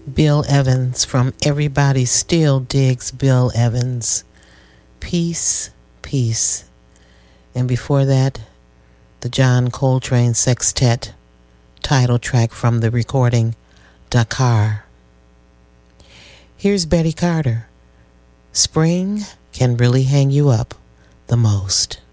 Bill Evans from Everybody Still Digs Bill Evans. Peace, Peace. And before that, the John Coltrane Sextet title track from the recording Dakar. Here's Betty Carter. Spring can really hang you up the most.